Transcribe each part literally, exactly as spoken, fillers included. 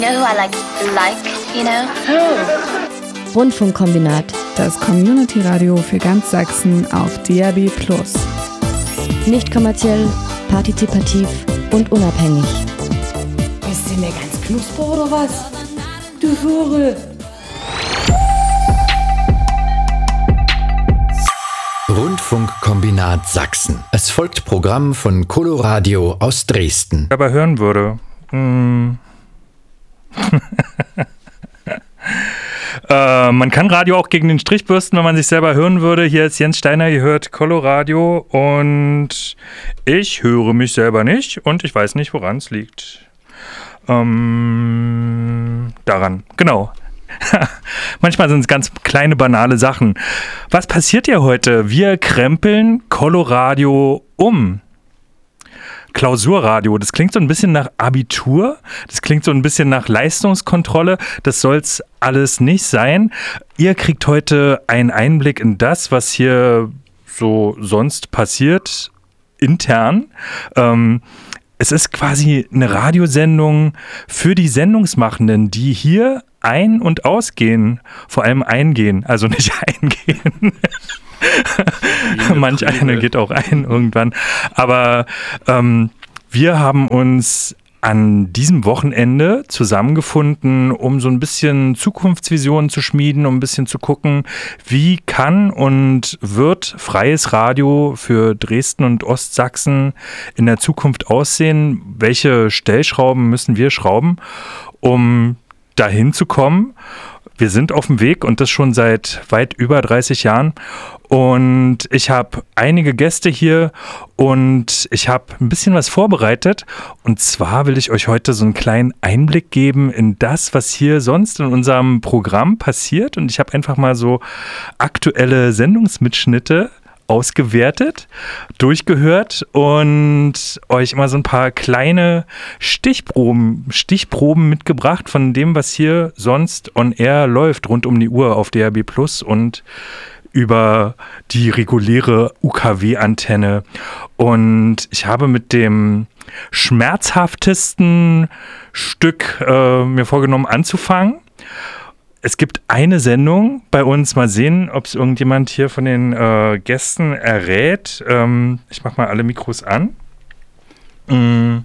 You know who I like, like, you know? Who? Rundfunkkombinat. Das Community-Radio für ganz Sachsen auf D A B plus. Nicht kommerziell, partizipativ und unabhängig. Bist du mir ganz knusper oder was? Du Vogel! Rundfunkkombinat Sachsen. Es folgt Programm von Coloradio aus Dresden. Aber hören würde. Hm. äh, man kann Radio auch gegen den Strich bürsten, wenn man sich selber hören würde. Hier ist Jens Steiner, ihr hört Coloradio und ich höre mich selber nicht und ich weiß nicht, woran es liegt. Ähm, daran, genau. Manchmal sind es ganz kleine, banale Sachen. Was passiert hier heute? Wir krempeln Coloradio um. Klausurradio, das klingt so ein bisschen nach Abitur, das klingt so ein bisschen nach Leistungskontrolle, das soll's alles nicht sein. Ihr kriegt heute einen Einblick in das, was hier so sonst passiert, intern. Ähm, es ist quasi eine Radiosendung für die Sendungsmachenden, die hier ein- und ausgehen, vor allem eingehen, also nicht eingehen. Manch eine geht auch ein irgendwann. Aber ähm, wir haben uns an diesem Wochenende zusammengefunden, um so ein bisschen Zukunftsvisionen zu schmieden, um ein bisschen zu gucken, wie kann und wird freies Radio für Dresden und Ostsachsen in der Zukunft aussehen? Welche Stellschrauben müssen wir schrauben, um dahin zu kommen? Wir sind auf dem Weg und das schon seit weit über dreißig Jahren und ich habe einige Gäste hier und ich habe ein bisschen was vorbereitet und zwar will ich euch heute so einen kleinen Einblick geben in das, was hier sonst in unserem Programm passiert und ich habe einfach mal so aktuelle Sendungsmitschnitte ausgewertet, durchgehört und euch immer so ein paar kleine Stichproben, Stichproben mitgebracht von dem, was hier sonst on air läuft, rund um die Uhr auf D A B plus und über die reguläre U K W-Antenne. Und ich habe mit dem schmerzhaftesten Stück äh, mir vorgenommen anzufangen. Es gibt eine Sendung bei uns, mal sehen, ob es irgendjemand hier von den äh, Gästen errät. Ähm, ich mache mal alle Mikros an. Mm.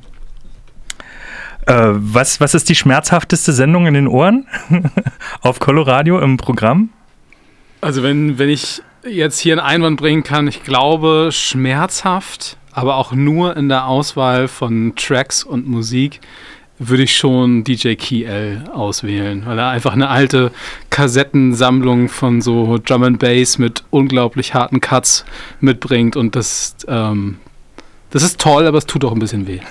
Äh, was, was ist die schmerzhafteste Sendung in den Ohren auf Coloradio im Programm? Also wenn, wenn ich jetzt hier einen Einwand bringen kann, ich glaube schmerzhaft, aber auch nur in der Auswahl von Tracks und Musik, würde ich schon D J Key L auswählen, weil er einfach eine alte Kassettensammlung von so Drum and Bass mit unglaublich harten Cuts mitbringt und das, ähm, das ist toll, aber es tut auch ein bisschen weh.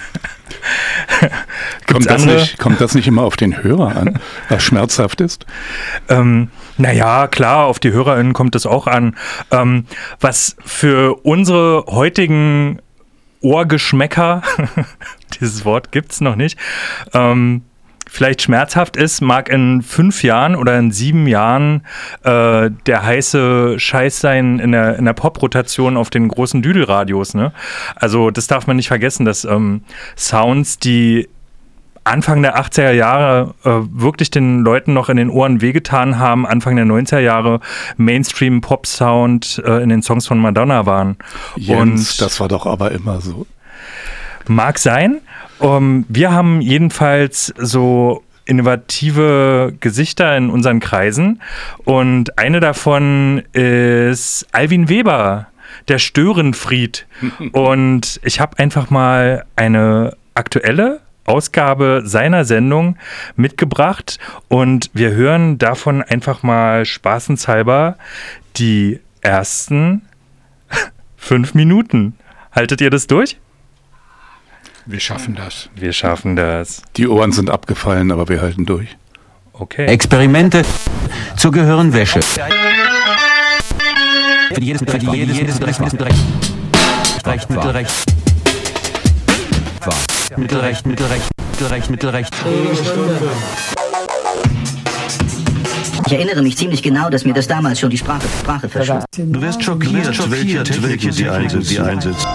kommt, das nicht, kommt das nicht immer auf den Hörer an, was schmerzhaft ist? Ähm, naja, klar, auf die HörerInnen kommt es auch an. Ähm, was für unsere heutigen Ohrgeschmäcker, dieses Wort gibt's noch nicht, ähm, vielleicht schmerzhaft ist, mag in fünf Jahren oder in sieben Jahren äh, der heiße Scheiß sein in der, in der Pop-Rotation auf den großen Düdelradios. Ne? Also das darf man nicht vergessen, dass ähm, Sounds, die Anfang der achtziger Jahre äh, wirklich den Leuten noch in den Ohren wehgetan haben, Anfang der neunziger Jahre Mainstream-Pop-Sound äh, in den Songs von Madonna waren. Jens, und das war doch aber immer so. Mag sein. Um, wir haben jedenfalls so innovative Gesichter in unseren Kreisen und eine davon ist Alvin Weber, der Störenfried. Und ich habe einfach mal eine aktuelle Ausgabe seiner Sendung mitgebracht und wir hören davon einfach mal spaßenshalber die ersten fünf Minuten. Haltet ihr das durch? Wir schaffen das. Wir schaffen das. Die Ohren sind abgefallen, aber wir halten durch. Okay. Experimente zur Gehirnwäsche. Für jedes Mittel, jedes Mittelrecht, Mittelrecht, Recht, Mittelrecht. Mittelrecht, Mittelrecht, Mittelrecht, Mittelrecht. Ich erinnere mich ziemlich genau, dass mir das damals schon die Sprache, Sprache verschwand. Du wirst schockiert, welche Technik sie einsetzt.